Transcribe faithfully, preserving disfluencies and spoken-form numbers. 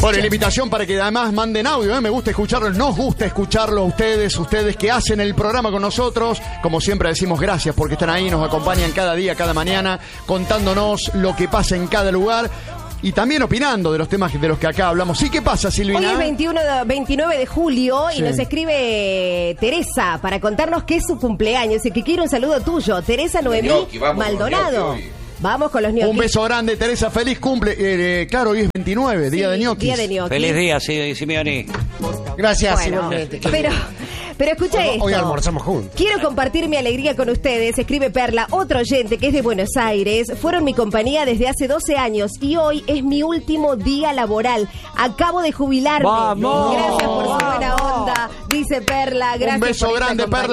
Bueno, la invitación para que además manden audio, ¿eh? Me gusta escucharlo, nos gusta escucharlo a ustedes, ustedes que hacen el programa con nosotros. Como siempre decimos gracias porque están ahí, nos acompañan cada día, cada mañana, contándonos lo que pasa en cada lugar. Y también opinando de los temas de los que acá hablamos. ¿Sí? ¿Qué pasa, Silvina? Hoy es veintiuno de, veintinueve de julio y sí. nos escribe Teresa para contarnos que es su cumpleaños y que quiere un saludo tuyo. Teresa Noemí Gnocchi, vamos Maldonado. Vamos con los ñoquis. Un beso grande, Teresa. Feliz cumple. Eh, eh, claro, hoy es veintinueve, sí, día de ñoquis. Día de ñoquis. Feliz día, sí, Simeoni. Gracias, Bueno, igualmente. pero, pero escucha Hoy, esto. hoy almorzamos juntos. Quiero compartir mi alegría con ustedes, escribe Perla, otro oyente que es de Buenos Aires. Fueron mi compañía desde hace doce años y hoy es mi último día laboral. Acabo de jubilarme. ¡Vamos! Gracias por su buena onda, dice Perla. Gracias Un beso por esta grande, Perla.